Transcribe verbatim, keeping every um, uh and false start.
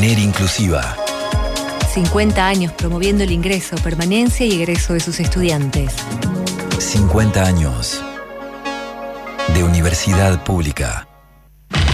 manera inclusiva. cincuenta años promoviendo el ingreso, permanencia y egreso de sus estudiantes. cincuenta años de universidad pública.